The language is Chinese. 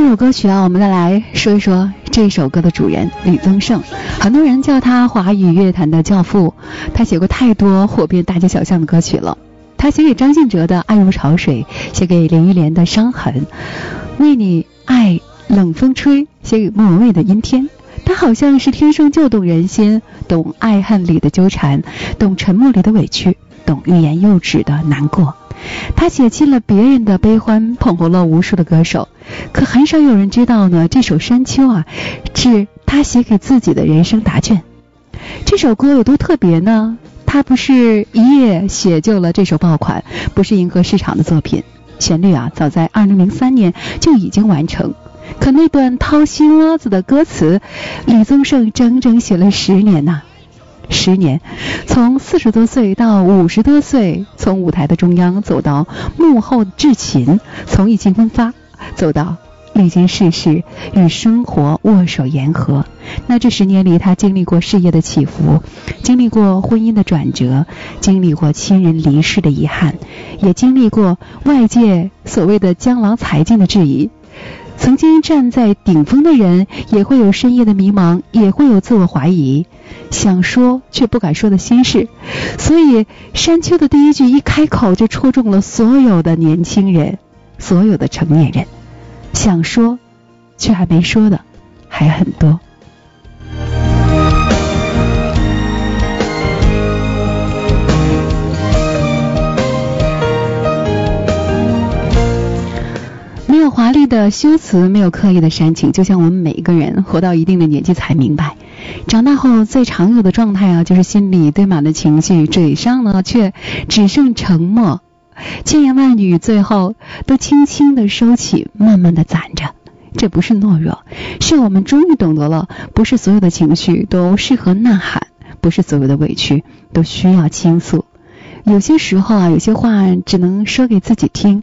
首歌曲啊，我们再来说一说这首歌的主人李宗盛。很多人叫他华语乐坛的教父，他写过太多火遍大街小巷的歌曲了。他写给张信哲的《爱如潮水》，写给林忆莲的《伤痕》，为你爱冷风吹，写给莫文蔚的《阴天》。他好像是天生就懂人心，懂爱恨里的纠缠，懂沉默里的委屈，懂欲言又止的难过。他写尽了别人的悲欢，捧红了无数的歌手，可很少有人知道呢，这首《山丘》啊，是他写给自己的人生答卷。这首歌有多特别呢？他不是一夜写就了这首爆款，不是迎合市场的作品，旋律啊，早在2003年就已经完成。可那段掏心窝子的歌词，李宗盛整整写了10年呐。10年，从40多岁到50多岁，从舞台的中央走到幕后至勤，从意气风发走到历经世事，与生活握手言和。那这10年里，他经历过事业的起伏，经历过婚姻的转折，经历过亲人离世的遗憾，也经历过外界所谓的江郎才尽的质疑。曾经站在顶峰的人，也会有深夜的迷茫，也会有自我怀疑，想说却不敢说的心事。所以山丘的第一句一开口就戳中了所有的年轻人，所有的成年人，想说却还没说的还很多。没有华丽的修辞，没有刻意的煽情，就像我们每一个人活到一定的年纪才明白，长大后最常有的状态啊，就是心里堆满了情绪，嘴上呢却只剩沉默，千言万语最后都轻轻的收起，慢慢的攒着。这不是懦弱，是我们终于懂得了，不是所有的情绪都适合呐喊，不是所有的委屈都需要倾诉。有些时候啊，有些话只能说给自己听，